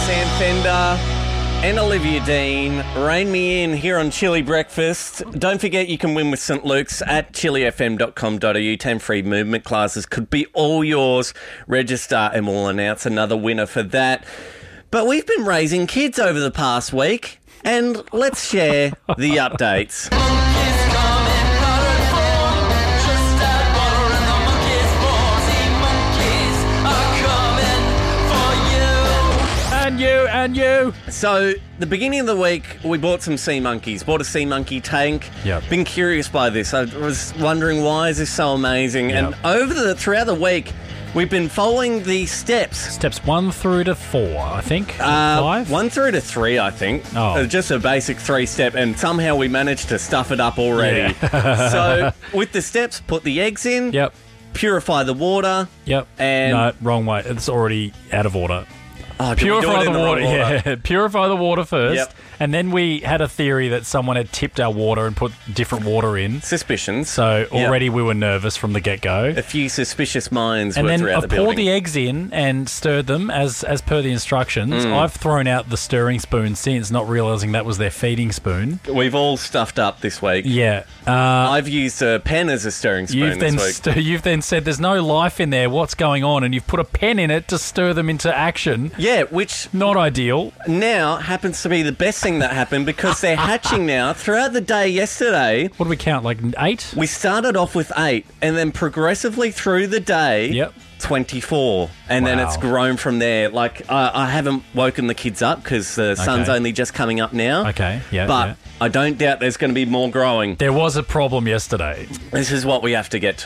Sam Fender and Olivia Dean. Rein me in here on Chili Breakfast. Don't forget you can win with St Luke's at chilifm.com.au. 10 free movement classes could be all yours. Register and we'll announce another winner for that. But we've been raising kids over the past week, and let's share the updates. And you. So, the beginning of the week, we bought some sea monkeys. Bought a sea monkey tank. Yep. Been curious by this. I was wondering, why is this so amazing? Yep. And throughout the week, we've been following the steps. Steps 1 through to 4, I think. 5? 1 through to 3, I think. Oh. Just a basic 3-step, and somehow we managed to stuff it up already. Yeah. So, with the steps, put the eggs in. Yep. Purify the water. Yep. And no, wrong way. It's already out of order. Oh, did we do it Purify in the water. Yeah, purify the water first. Yep. And then we had a theory that someone had tipped our water and put different water in. Suspicions. So already we were nervous from the get-go. A few suspicious minds And were then throughout I've the building. poured the eggs in and stirred them as per the instructions. I've thrown out the stirring spoon since, not realising that was their feeding spoon. We've all stuffed up this week. Yeah. I've used a pen as a stirring spoon this week. You've then said there's no life in there, what's going on? And you've put a pen in it to stir them into action. Yeah, which Not ideal. now happens to be the best thing that happened because they're hatching now. Throughout the day yesterday, What do we count, like 8? we started off with 8 and then progressively through the day, Yep. 24. And then Wow. it's grown from there. Like, I haven't woken the kids up because the sun's Okay. only just coming up now. Okay, yeah. But yeah. I don't doubt there's going to be more growing. There was a problem yesterday. This is what we have to get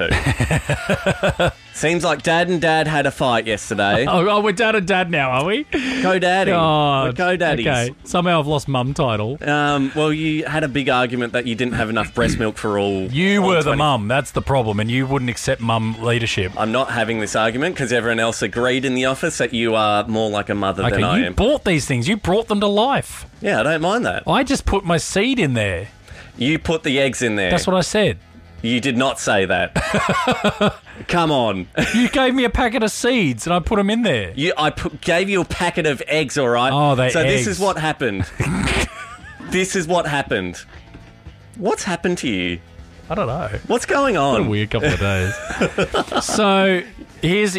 to. Seems like Dad and Dad had a fight yesterday. Oh, we're dad and dad now, are we? Go Daddy. Oh, We're Go Daddies. Okay. Somehow I've lost mum title. Well, you had a big argument that you didn't have enough breast milk for all. You all were the 20. mum. That's the problem, and you wouldn't accept mum leadership. I'm not having this argument because everyone else agreed in the office that you are more like a mother than I Okay, you am. bought these things. You brought them to life. Yeah, I don't mind that. I just put my seed in there. You put the eggs in there. That's what I said. You did not say that. Come on. You gave me a packet of seeds, and I put them in there. Gave you a packet of eggs, all right? Oh, they're So this eggs. is what happened. This is what happened. What's happened to you? I don't know. What's going What a on? weird couple of days. So here's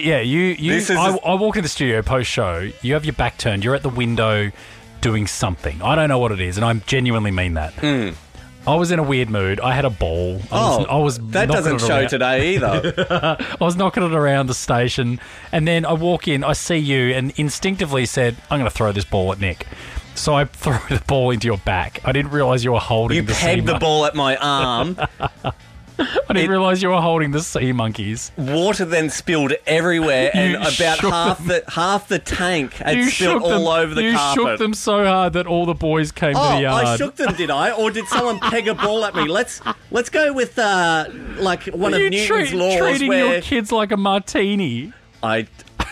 I walk in the studio post show. You have your back turned. You're at the window doing something. I don't know what it is, and I genuinely mean that. I was in a weird mood. I had a ball. I was that knocking doesn't it show around. today either. I was knocking it around the station, and then I walk in, I see you, and instinctively said, I'm going to throw this ball at Nick. So I threw the ball into your back. I didn't realise you were holding You the pegged sea the ball at my arm. I didn't realise you were holding the sea monkeys. Water then spilled everywhere, and You about shook half the tank had You spilled shook them. all over the you carpet. shook them so hard that all the boys came to the Oh, yard. I shook them, did I? Or did someone peg a ball at me? Let's go with like one of you Newton's laws treating where your kids like a martini. I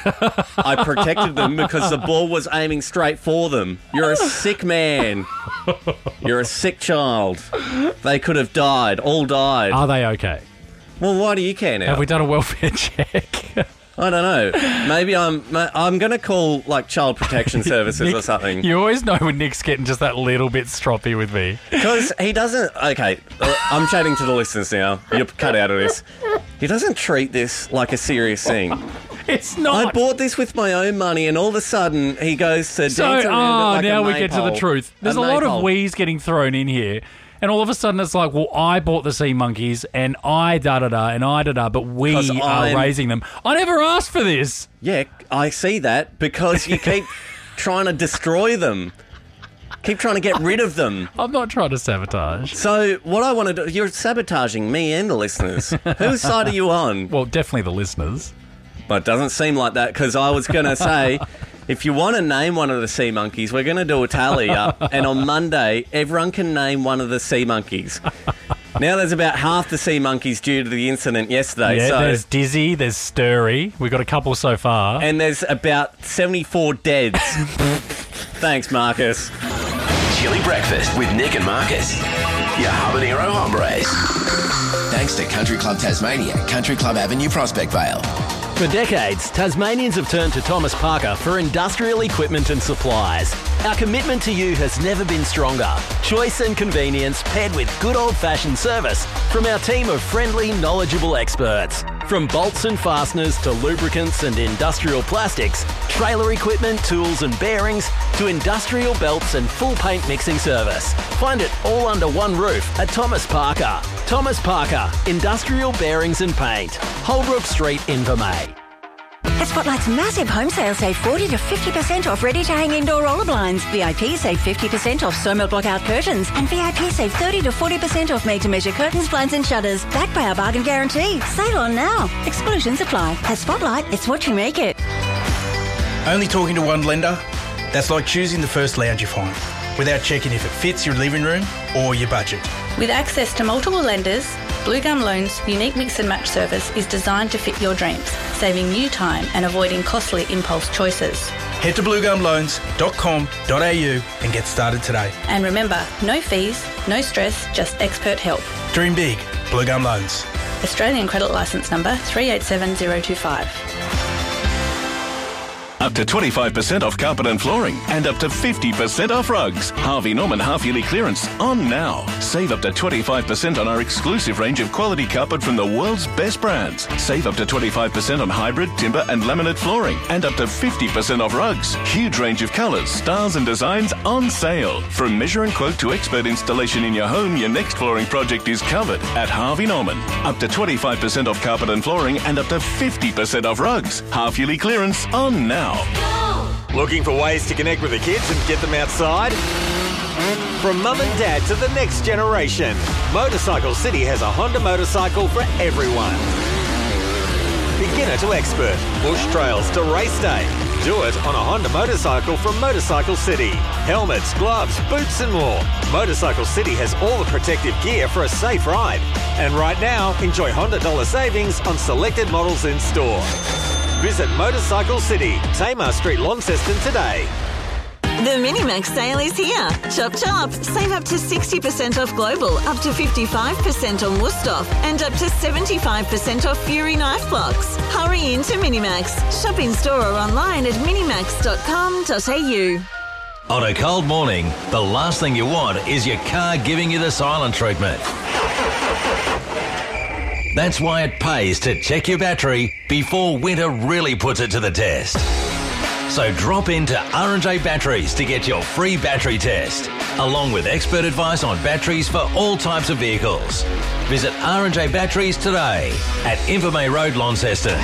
protected them because the ball was aiming straight for them. You're a sick man. You're a sick child. They could have died. All died. Are they okay? Well, why do you care now? Have we done a welfare check? I don't know. Maybe I'm going to call like Child Protection Services Nick, or something. You always know when Nick's getting just that little bit stroppy with me. Because he doesn't... Okay, I'm chatting to the listeners now. You're cut out of this. He doesn't treat this like a serious thing. It's not. I bought this with my own money, and all of a sudden he goes to So, dance around it like now a we get to the maypole. truth. There's a lot of maypole. we's getting thrown in here. And all of a sudden it's like, well, I bought the sea monkeys and I da-da-da and I da-da, but we 'Cause are I'm- raising them. I never asked for this. Yeah, I see that because you keep trying to destroy them. Keep trying to get rid of them. I'm not trying to sabotage. So what I want to do... You're sabotaging me and the listeners. Whose side are you on? Well, definitely the listeners. Well, it doesn't seem like that because I was going to say... If you want to name one of the sea monkeys, we're going to do a tally up. And on Monday, everyone can name one of the sea monkeys. Now there's about half the sea monkeys due to the incident yesterday. Yeah, so, there's Dizzy, there's Sturry. We've got a couple so far. and there's about 74 deads. Thanks, Marcus. Chili Breakfast with Nick and Marcus. Your habanero hombres. Thanks to Country Club Tasmania, Country Club Avenue, Prospect Vale. For decades, Tasmanians have turned to Thomas Parker for industrial equipment and supplies. Our commitment to you has never been stronger. Choice and convenience paired with good old-fashioned service from our team of friendly, knowledgeable experts. From bolts and fasteners to lubricants and industrial plastics, trailer equipment, tools and bearings, to industrial belts and full paint mixing service. Find it all under one roof at Thomas Parker. Thomas Parker, Industrial Bearings and Paint. Holbrook Street, Invermay. At Spotlight's massive home sale, save 40 to 50% off ready-to-hang indoor roller blinds. VIP save 50% off Sawmill blockout curtains. And VIP save 30 to 40% off made-to-measure curtains, blinds and shutters. Backed by our bargain guarantee. Sale on now. Exclusions apply. At Spotlight, it's what you make it. Only talking to one lender? That's like choosing the first lounge you find, without checking if it fits your living room or your budget. With access to multiple lenders, Blue Gum Loans' unique mix and match service is designed to fit your dreams, saving you time and avoiding costly impulse choices. Head to bluegumloans.com.au and get started today. And remember, no fees, no stress, just expert help. Dream big. Blue Gum Loans. Australian credit licence number 387025. Up to 25% off carpet and flooring and up to 50% off rugs. Harvey Norman half-yearly clearance on now. Save up to 25% on our exclusive range of quality carpet from the world's best brands. Save up to 25% on hybrid, timber and laminate flooring and up to 50% off rugs. Huge range of colours, styles and designs on sale. From measure and quote to expert installation in your home, your next flooring project is covered at Harvey Norman. Up to 25% off carpet and flooring and up to 50% off rugs. Half-yearly clearance on now. Looking for ways to connect with the kids and get them outside? From mum and dad to the next generation, Motorcycle City has a Honda motorcycle for everyone. Beginner to expert, bush trails to race day. Do it on a Honda motorcycle from Motorcycle City. Helmets, gloves, boots and more. Motorcycle City has all the protective gear for a safe ride. And right now, enjoy Honda dollar savings on selected models in store. Visit Motorcycle City, Tamar Street, Launceston today. The Minimax sale is here. Chop chop. Save up to 60% off Global, up to 55% on Wusthof, and up to 75% off Fury knife blocks. Hurry into Minimax. Shop in store or online at minimax.com.au. On a cold morning, the last thing you want is your car giving you the silent treatment. That's why it pays to check your battery before winter really puts it to the test. So drop into R&J Batteries to get your free battery test, along with expert advice on batteries for all types of vehicles. Visit R&J Batteries today at Invermay Road, Launceston.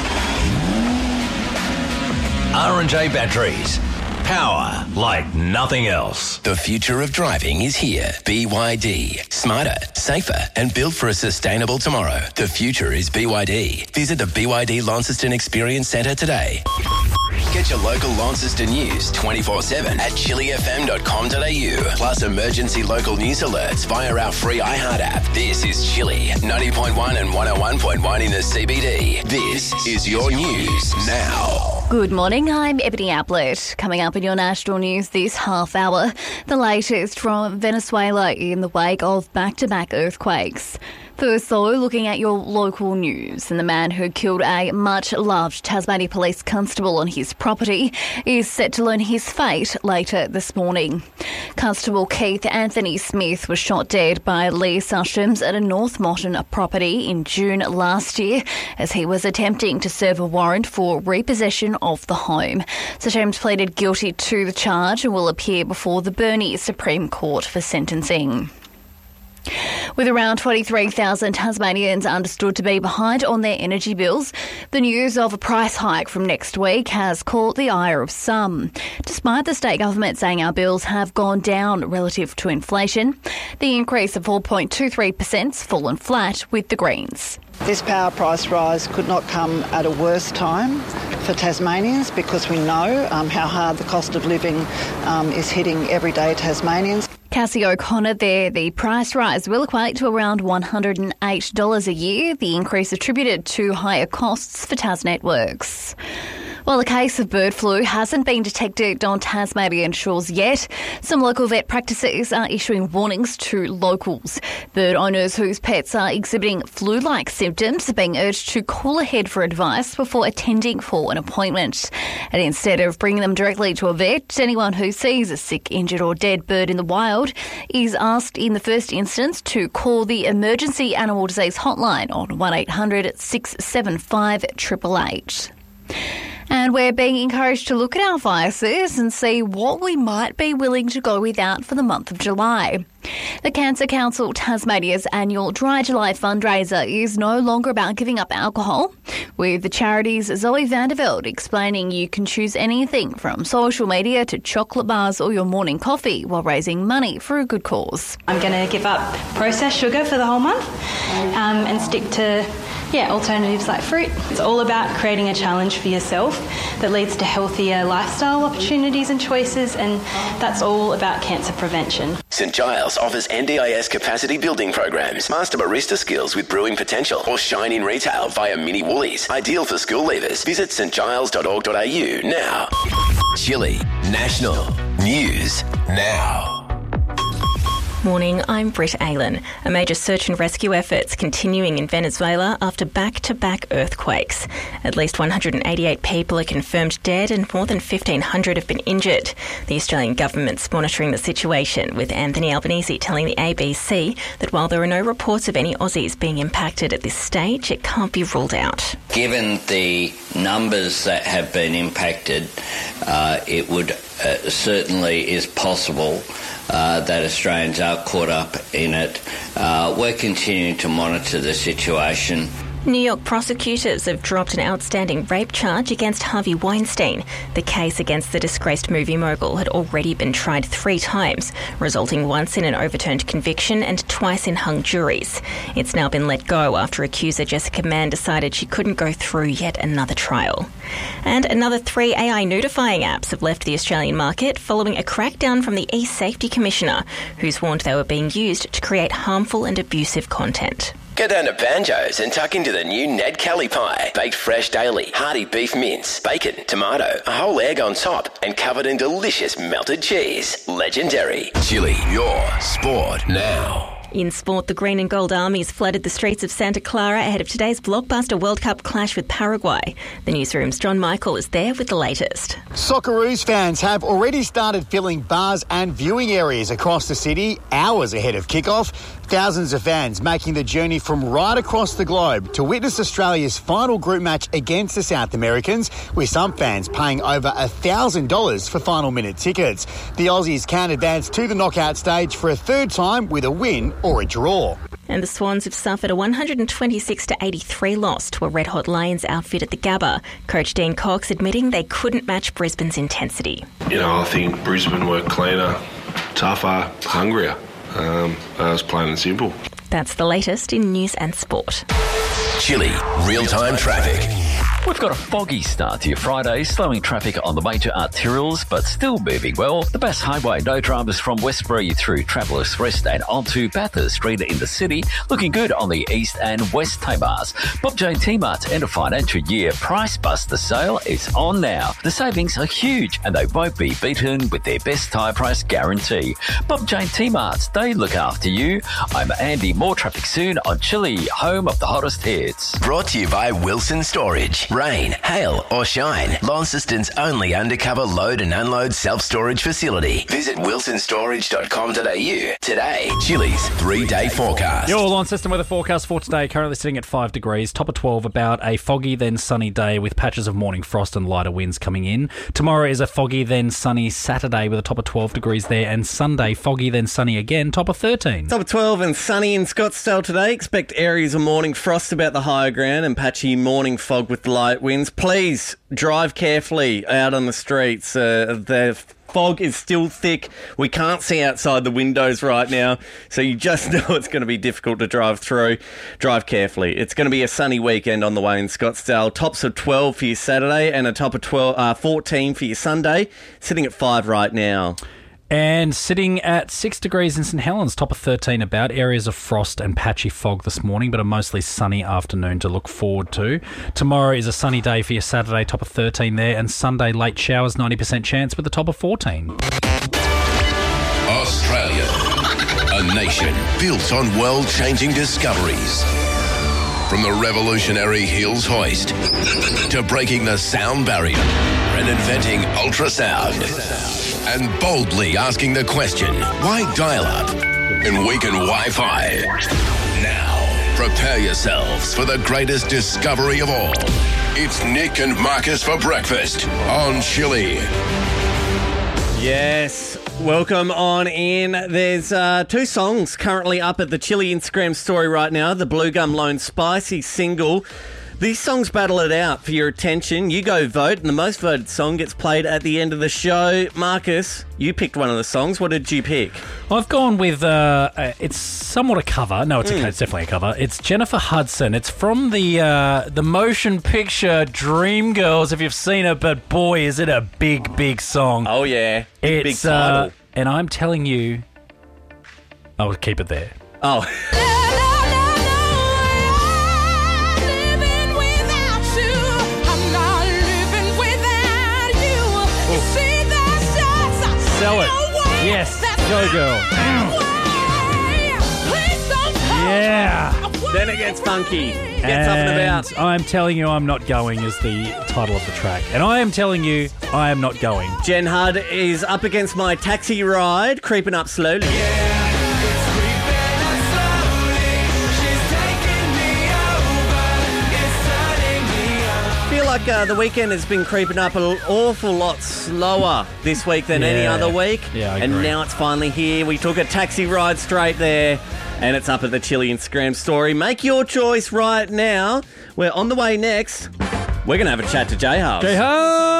R&J Batteries. Power like nothing else. The future of driving is here. BYD. Smarter, safer, and built for a sustainable tomorrow. The future is BYD. Visit the BYD Launceston Experience Centre today. Get your local Launceston news 24/7 at chilifm.com.au. Plus emergency local news alerts via our free iHeart app. This is Chili, 90.1 and 101.1 in the CBD. This is your news now. Good morning, I'm Ebony Ablett. Coming up in your national news this half hour, the latest from Venezuela in the wake of back-to-back earthquakes. First, though, looking at your local news, and the man who killed a much-loved Tasmania Police constable on his property is set to learn his fate later this morning. Constable Keith Anthony Smith was shot dead by Lee Sushams at a North Motton property in June last year as he was attempting to serve a warrant for repossession of the home. Sushams pleaded guilty to the charge and will appear before the Burnie Supreme Court for sentencing. With around 23,000 Tasmanians understood to be behind on their energy bills, the news of a price hike from next week has caught the ire of some. Despite the state government saying our bills have gone down relative to inflation, the increase of 4.23%'s fallen flat with the Greens. This power price rise could not come at a worse time for Tasmanians because we know how hard the cost of living is hitting everyday Tasmanians. Cassie O'Connor there. The price rise will equate to around $108 a year, the increase attributed to higher costs for Tas Networks. Well, a case of bird flu hasn't been detected on Tasmanian shores yet. Some local vet practices are issuing warnings to locals. Bird owners whose pets are exhibiting flu-like symptoms are being urged to call ahead for advice before attending for an appointment. And instead of bringing them directly to a vet, anyone who sees a sick, injured or dead bird in the wild is asked in the first instance to call the Emergency Animal Disease Hotline on 1800 675 888. And we're being encouraged to look at our vices and see what we might be willing to go without for the month of July. The Cancer Council Tasmania's annual Dry July fundraiser is no longer about giving up alcohol, with the charity's Zoe Vanderveld explaining you can choose anything from social media to chocolate bars or your morning coffee while raising money for a good cause. I'm going to give up processed sugar for the whole month and stick to alternatives like fruit. It's all about creating a challenge for yourself that leads to healthier lifestyle opportunities and choices, and that's all about cancer prevention. St Giles offers NDIS capacity building programs, master barista skills with brewing potential, or shine in retail via Mini Woolies. Ideal for school leavers. Visit stgiles.org.au now. Chile National News Now. Morning, I'm Britt Aylan. A major search and rescue efforts continuing in Venezuela after back-to-back earthquakes. At least 188 people are confirmed dead and more than 1,500 have been injured. The Australian government's monitoring the situation, with Anthony Albanese telling the ABC that while there are no reports of any Aussies being impacted at this stage, it can't be ruled out. Given the numbers that have been impacted, it would certainly is possible that Australians are caught up in it. We're continuing to monitor the situation. New York prosecutors have dropped an outstanding rape charge against Harvey Weinstein. The case against the disgraced movie mogul had already been tried 3 times, resulting once in an overturned conviction and twice in hung juries. It's now been let go after accuser Jessica Mann decided she couldn't go through yet another trial. And another 3 AI nudifying apps have left the Australian market following a crackdown from the e-Safety Commissioner, who's warned they were being used to create harmful and abusive content. Go down to Banjo's and tuck into the new Ned Kelly pie. Baked fresh daily, hearty beef mince, bacon, tomato, a whole egg on top, and covered in delicious melted cheese. Legendary. Chile, your sport now. In sport, the Green and Gold Armies flooded the streets of Santa Clara ahead of today's blockbuster World Cup clash with Paraguay. The newsroom's John Michael is there with the latest. Socceroos fans have already started filling bars and viewing areas across the city hours ahead of kickoff. Thousands of fans making the journey from right across the globe to witness Australia's final group match against the South Americans, with some fans paying over $1,000 for final minute tickets. The Aussies can advance to the knockout stage for a 3rd time with a win or a draw. And the Swans have suffered a 126-83 loss to a red-hot Lions outfit at the Gabba. Coach Dean Cox admitting they couldn't match Brisbane's intensity. I think Brisbane were cleaner, tougher, hungrier. It's plain and simple. That's the latest in news and sport. Chile real-time traffic. We've got a foggy start to your Friday, slowing traffic on the major arterials, but still moving well. The Bass Highway, no dramas from Westbury through Travellers Rest and onto Bathurst Street in the city. Looking good on the east and west Tamars. Bob Jane T-Mart's end of financial year Price Buster sale is on now. The savings are huge and they won't be beaten with their best tyre price guarantee. Bob Jane T-Mart's, they look after you. I'm Andy. More traffic soon on Chile, home of the hottest hits. Brought to you by Wilson Storage. Rain, hail or shine, Launceston's only undercover load and unload self-storage facility. Visit wilsonstorage.com.au today. Chile's 3-day forecast. Your Launceston weather forecast for today, currently sitting at 5 degrees, top of 12, about a foggy then sunny day with patches of morning frost and lighter winds coming in. Tomorrow is a foggy then sunny Saturday with a top of 12 degrees there, and Sunday foggy then sunny again, top of 13. Top of 12 and sunny in Scottsdale today. Expect areas of morning frost about the higher ground and patchy morning fog with light winds. Please drive carefully out on the streets. The fog is still thick. We can't see outside the windows right now, so you just know it's going to be difficult to drive through. Drive carefully. It's going to be a sunny weekend on the way in Scottsdale. Tops of 12 for your Saturday and a top of 14 for your Sunday, sitting at 5 right now. And sitting at 6 degrees in St Helens, top of 13 about. Areas of frost and patchy fog this morning, but a mostly sunny afternoon to look forward to. Tomorrow is a sunny day for your Saturday, top of 13 there, and Sunday late showers, 90% chance with a top of 14. Australia, a nation built on world-changing discoveries. From the revolutionary Hills hoist to breaking the sound barrier and inventing ultrasound and boldly asking the question, why dial-up and weaken Wi-Fi? Now, prepare yourselves for the greatest discovery of all. It's Nick and Marcus for breakfast on Chili. Yes, welcome on in. There's 2 songs currently up at the Chili Instagram story right now. The Blue Gum Lone Spicy single. These songs battle it out for your attention. You go vote, and the most voted song gets played at the end of the show. Marcus, you picked one of the songs. What did you pick? I've gone with, it's somewhat a cover. No, it's it's definitely a cover. It's Jennifer Hudson. It's from the motion picture Dreamgirls, if you've seen it, but boy, is it a big, big song. Oh, yeah. Big title. And I'm telling you, I'll keep it there. Oh. Sell it. Yes. Go, girl. Yeah. Then it gets funky. Gets up and about. I'm telling you I'm not going is the title of the track. And I am telling you I am not going. Jen Hudd is up against My Taxi Ride, creeping up slowly. Like the weekend has been creeping up an awful lot slower this week than any other week. Yeah, I and agree. now it's finally here. We took a taxi ride straight there, and it's up at the Chili Instagram story. Make your choice right now. We're on the way next. We're going to have a chat to J-Hubs. J-Hubs!